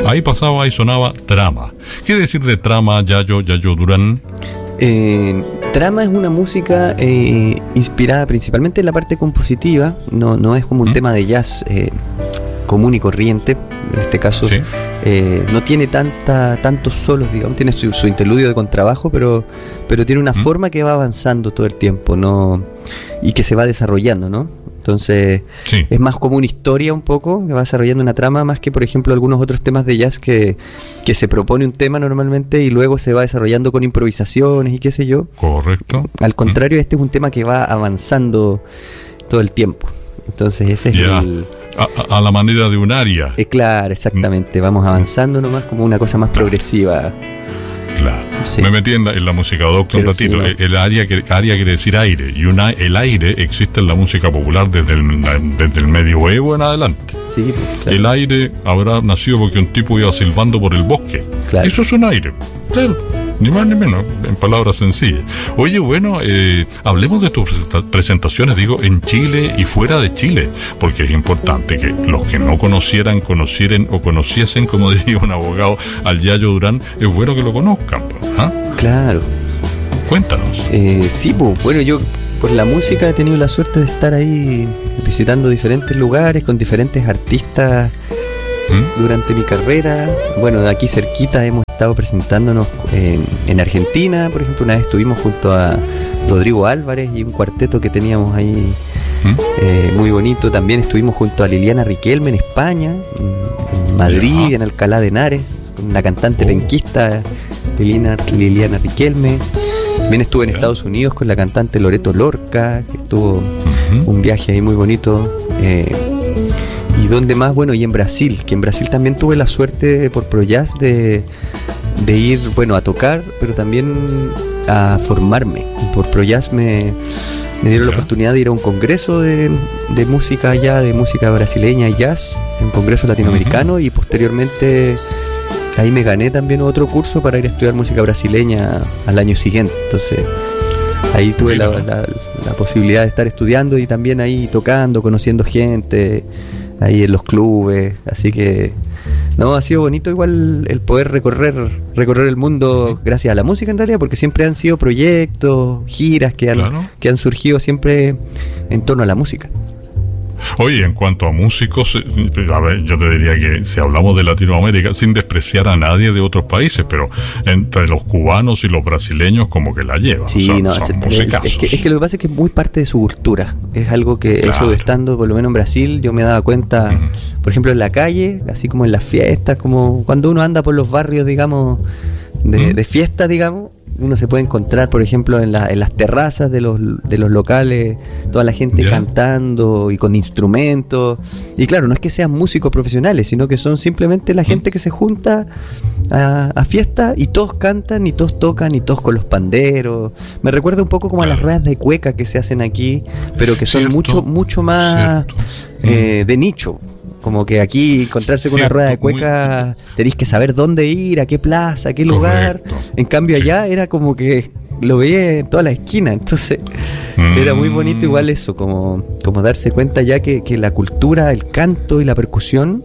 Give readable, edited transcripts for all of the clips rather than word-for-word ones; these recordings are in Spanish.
Ahí pasaba, ahí sonaba Trama. ¿Qué decir de Trama, Yayo Durán? Trama es una música inspirada principalmente en la parte compositiva, no es como un tema de jazz común y corriente. En este caso sí. No tiene tantos solos, digamos, tiene su interludio de contrabajo, pero tiene una forma que va avanzando todo el tiempo, ¿no? Y que se va desarrollando, ¿no? Entonces sí. Es más como una historia un poco, que va desarrollando una trama, más que por ejemplo algunos otros temas de jazz que se propone un tema normalmente y luego se va desarrollando con improvisaciones y qué sé yo. Correcto. Al contrario, este es un tema que va avanzando todo el tiempo. Entonces ese es el... A la manera de un aria. Claro, exactamente. Vamos avanzando nomás como una cosa más progresiva. Claro. Sí. Me metí en la música doctor un ratito. Sí, ¿no? El aria quiere decir aire. Y el aire existe en la música popular desde el medioevo en adelante. Sí, claro. El aire habrá nacido porque un tipo iba silbando por el bosque. Claro. Eso es un aire. Claro. Ni más ni menos, en palabras sencillas. Oye, bueno, hablemos de tus presentaciones, digo, en Chile y fuera de Chile, porque es importante que los que no conocieran o conociesen, como diría un abogado, al Yayo Durán, es bueno que lo conozcan. ¿Ah? Claro. Cuéntanos. Sí, pues, bueno, yo por la música he tenido la suerte de estar ahí visitando diferentes lugares con diferentes artistas durante mi carrera. Bueno, de aquí cerquita hemos estado presentándonos en Argentina, por ejemplo, una vez estuvimos junto a Rodrigo Álvarez y un cuarteto que teníamos ahí muy bonito. También estuvimos junto a Liliana Riquelme en España, en Madrid, en Alcalá de Henares, con una cantante penquista, Liliana Riquelme. También estuve en Estados Unidos con la cantante Loreto Lorca, que tuvo un viaje ahí muy bonito. ¿Y dónde más? Bueno, y en Brasil, que en Brasil también tuve la suerte por ProJazz de ir, bueno, a tocar, pero también a formarme. Por ProJazz me dieron la oportunidad de ir a un congreso de música allá, de música brasileña y jazz, un congreso latinoamericano, y posteriormente ahí me gané también otro curso para ir a estudiar música brasileña al año siguiente. Entonces ahí tuve la posibilidad de estar estudiando y también ahí tocando, conociendo gente ahí en los clubes, así que no, ha sido bonito igual el poder recorrer el mundo gracias a la música en realidad, porque siempre han sido proyectos, giras que han surgido siempre en torno a la música. Oye, en cuanto a músicos, a ver, yo te diría que si hablamos de Latinoamérica, sin despreciar a nadie de otros países, pero entre los cubanos y los brasileños como que la llevan. Sí, son musicazos. Es que lo que pasa es que es muy parte de su cultura. Es algo que eso de estando por lo menos en Brasil, yo me daba cuenta, por ejemplo, en la calle, así como en las fiestas, como cuando uno anda por los barrios, digamos, de fiesta, digamos, uno se puede encontrar, por ejemplo, en las terrazas de los locales, toda la gente cantando y con instrumentos. Y claro, no es que sean músicos profesionales, sino que son simplemente la gente que se junta a fiesta y todos cantan y todos tocan y todos con los panderos. Me recuerda un poco como a las ruedas de cueca que se hacen aquí, pero que son mucho más de nicho. Como que aquí encontrarse con una rueda de cueca tenéis que saber dónde ir, a qué plaza, a qué lugar. En cambio allá era como que lo veía en todas las esquinas. Entonces era muy bonito igual eso, como darse cuenta ya que la cultura, el canto y la percusión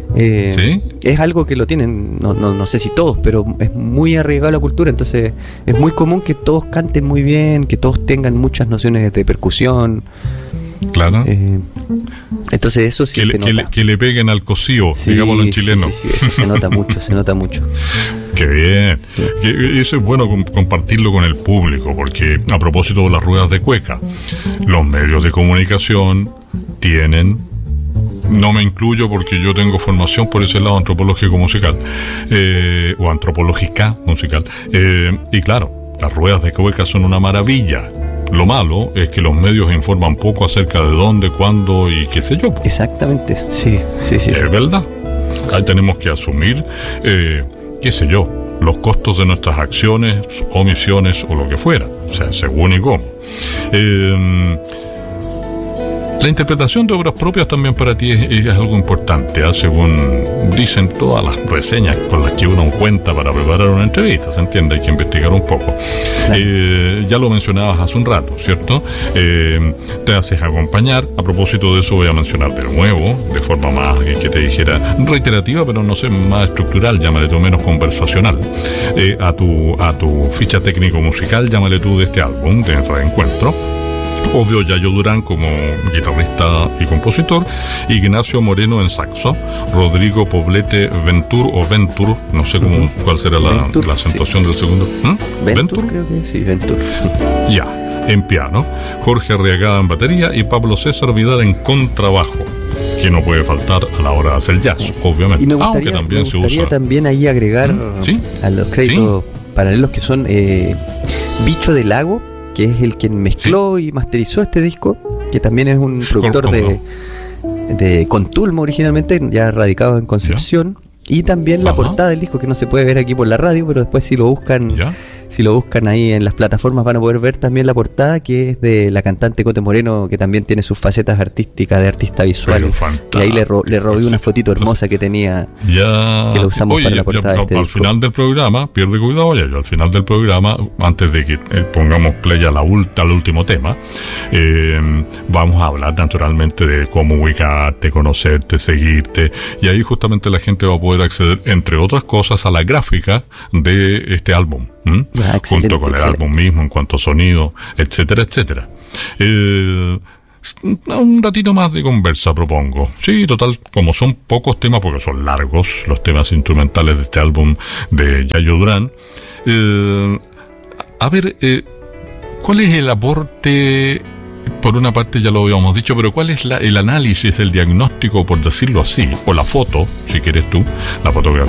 es algo que lo tienen, no sé si todos, pero es muy arraigado a la cultura. Entonces es muy común que todos canten muy bien, que todos tengan muchas nociones de percusión. Claro. Entonces eso sí se nota. Que le peguen al cosío, digámoslo en chileno. Sí, eso se nota mucho. Qué bien. Que eso es bueno compartirlo con el público, porque a propósito de las ruedas de cueca, los medios de comunicación tienen, no me incluyo porque yo tengo formación por ese lado antropológico musical, o antropológica musical, y claro, las ruedas de cueca son una maravilla. Lo malo es que los medios informan poco acerca de dónde, cuándo y qué sé yo. Exactamente, sí. Es verdad. Ahí tenemos que asumir, qué sé yo, los costos de nuestras acciones, omisiones o lo que fuera. O sea, según y cómo. La interpretación de obras propias también para ti es algo importante, ¿eh? Según dicen todas las reseñas con las que uno cuenta para preparar una entrevista, ¿se entiende? Hay que investigar un poco. Claro. Ya lo mencionabas hace un rato, ¿cierto? Te haces acompañar. A propósito de eso voy a mencionar de nuevo, de forma más, que te dijera, reiterativa, pero no sé, más estructural, llámale tú, menos conversacional, a tu ficha técnico-musical, llámale tú, de este álbum, de Reencuentro. Obvio, Yayo Durán como guitarrista y compositor, Ignacio Moreno en saxo, Rodrigo Poblete Ventur, no sé cuál será la acentuación del segundo. Ventur, creo que sí, Ventur. Ya, en piano, Jorge Arriagada en batería y Pablo César Vidal en contrabajo, que no puede faltar a la hora de hacer jazz, obviamente. Y me gustaría también ahí agregar a los créditos paralelos que son Bicho del Lago, que es el quien mezcló y masterizó este disco, que también es un productor de Contulmo originalmente, ya radicado en Concepción, y también la portada del disco, que no se puede ver aquí por la radio, pero después si lo buscan ahí en las plataformas van a poder ver también la portada, que es de la cantante Cote Moreno, que también tiene sus facetas artísticas de artista visual, y ahí le robé una fotito hermosa que tenía, que lo usamos para la portada de este al disco. Final del programa, pierde cuidado, al final del programa, antes de que pongamos play al último tema, vamos a hablar naturalmente de cómo ubicarte, conocerte, seguirte, y ahí justamente la gente va a poder acceder, entre otras cosas, a la gráfica de este álbum, junto con el álbum mismo en cuanto a sonido, etcétera, etcétera. Un ratito más de conversa propongo. Sí, total, como son pocos temas, porque son largos los temas instrumentales de este álbum de Yayo Durán, a ver, ¿cuál es el aporte? Por una parte ya lo habíamos dicho, pero ¿cuál es el análisis, el diagnóstico, por decirlo así, o la foto, si quieres tú, la fotografía